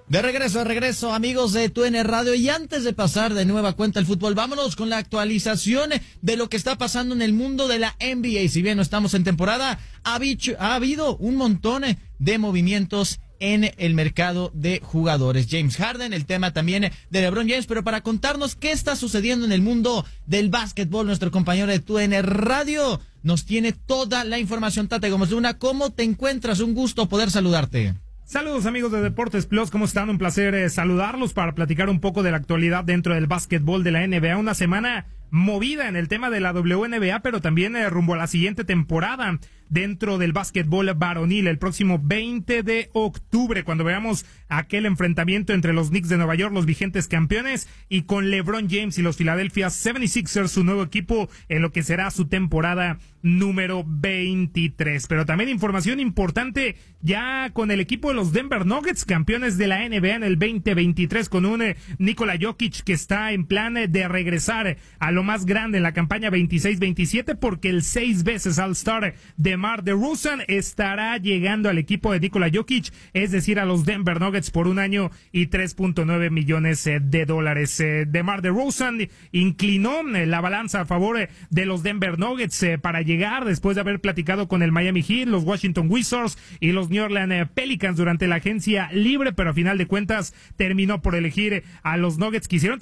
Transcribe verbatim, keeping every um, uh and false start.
De regreso, de regreso, amigos de T U N Radio, y antes de pasar de nueva cuenta al fútbol, vámonos con la actualización de lo que está pasando en el mundo de la N B A. Si bien no estamos en temporada, ha, bicho, ha habido un montón de movimientos en el mercado de jugadores. James Harden, el tema también de LeBron James, pero para contarnos qué está sucediendo en el mundo del básquetbol, nuestro compañero de T U N Radio nos tiene toda la información. Tate Gómez Luna, ¿cómo te encuentras? Un gusto poder saludarte. Saludos amigos de Deportes Plus, ¿cómo están? Un placer eh, saludarlos para platicar un poco de la actualidad dentro del básquetbol de la N B A. Una semana movida en el tema de la W N B A, pero también eh, rumbo a la siguiente temporada dentro del básquetbol varonil el próximo veinte de octubre, cuando veamos aquel enfrentamiento entre los Knicks de Nueva York, los vigentes campeones, y con LeBron James y los Philadelphia setenta y seis ers, su nuevo equipo en lo que será su temporada número veintitrés. Pero también información importante ya con el equipo de los Denver Nuggets, campeones de la N B A en el veinte veintitrés, con un eh, Nikola Jokic que está en plan eh, de regresar a lo más grande en la campaña veintiséis veintisiete, porque el seis veces All-Star de DeMar DeRozan estará llegando al equipo de Nikola Jokic, es decir, a los Denver Nuggets por un año y tres punto nueve millones de dólares. Eh, DeMar DeRozan inclinó eh, la balanza a favor eh, de los Denver Nuggets eh, para llegar después de haber platicado con el Miami Heat, los Washington Wizards y los New Orleans eh, Pelicans durante la agencia libre, pero a final de cuentas terminó por elegir eh, a los Nuggets, que hicieron